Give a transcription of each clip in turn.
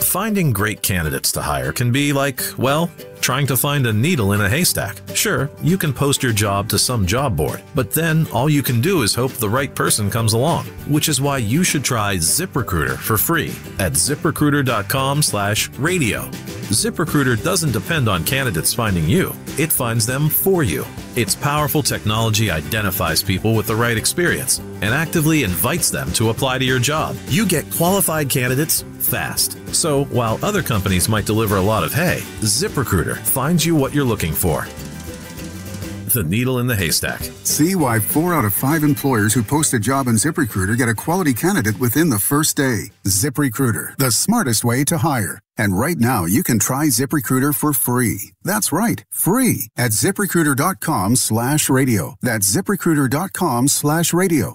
Finding great candidates to hire can be like, well, trying to find a needle in a haystack. Sure, you can post your job to some job board, but then all you can do is hope the right person comes along, which is why you should try ZipRecruiter for free at ZipRecruiter.com/radio. ZipRecruiter doesn't depend on candidates finding you. It finds them for you. Its powerful technology identifies people with the right experience and actively invites them to apply to your job. You get qualified candidates fast. So while other companies might deliver a lot of hay, ZipRecruiter finds you what you're looking for. The needle in the haystack. See why 4 out of 5 employers who post a job on ZipRecruiter get a quality candidate within the first day. ZipRecruiter, the smartest way to hire. And right now, you can try ZipRecruiter for free. That's right, free at ZipRecruiter.com/radio. That's ZipRecruiter.com/radio.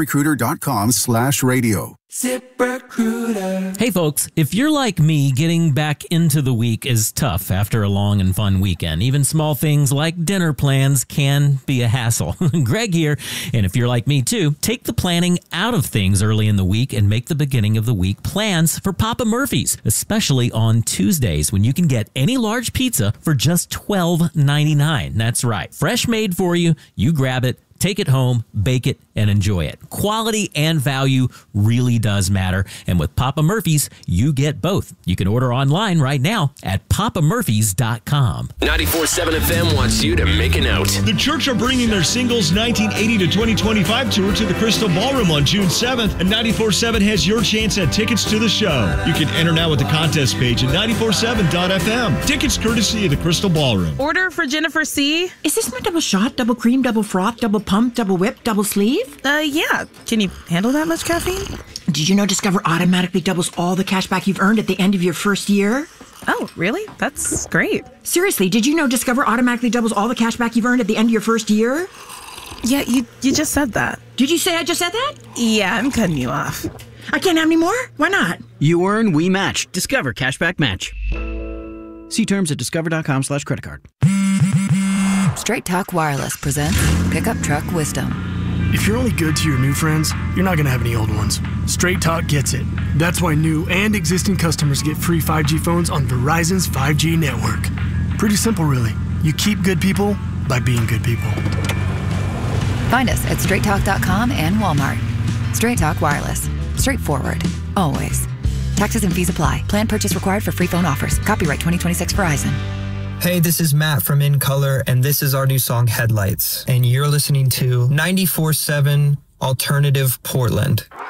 ZipRecruiter.com/radio. ZipRecruiter. Hey folks, if you're like me, getting back into the week is tough after a long and fun weekend. Even small things like dinner plans can be a hassle. Greg here, and if you're like me too, take the planning out of things early in the week and make the beginning of the week plans for Papa Murphy's, especially on Tuesdays when you can get any large pizza for just $12.99. That's right, fresh made for you. You grab it, take it home, bake it, and enjoy it. Quality and value really does matter, and with Papa Murphy's, you get both. You can order online right now at papamurphys.com. 94.7 FM wants you to make a note. The Church are bringing their Singles 1980 to 2025 tour to the Crystal Ballroom on June 7th, and 94.7 has your chance at tickets to the show. You can enter now at the contest page at 94.7.fm. Tickets courtesy of the Crystal Ballroom. Order for Jennifer C. Is this my double shot, double cream, double froth, double pump, double whip, double sleeve? Yeah. Can you handle that much caffeine? Did you know Discover automatically doubles all the cash back you've earned at the end of your first year? Oh, really? That's great. Seriously, did you know Discover automatically doubles all the cash back you've earned at the end of your first year? Yeah, you just said that. Did you say I just said that? Yeah, I'm cutting you off. I can't have any more? Why not? You earn, we match. Discover Cashback Match. See terms at discover.com/creditcard. Straight Talk Wireless presents Pickup Truck Wisdom. If you're only good to your new friends, you're not going to have any old ones. Straight Talk gets it. That's why new and existing customers get free 5G phones on Verizon's 5G network. Pretty simple, really. You keep good people by being good people. Find us at straighttalk.com and Walmart. Straight Talk Wireless. Straightforward. Always. Taxes and fees apply. Plan purchase required for free phone offers. Copyright 2026 Verizon. Hey, this is Matt from In Color, and this is our new song, Headlights. And you're listening to 94.7 Alternative Portland.